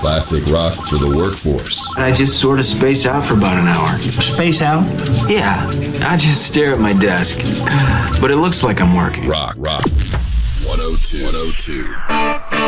Classic rock for the workforce. I just sort of space out for about an hour. Space out? Yeah, I just stare at my desk. But it looks like I'm working. Rock. 102.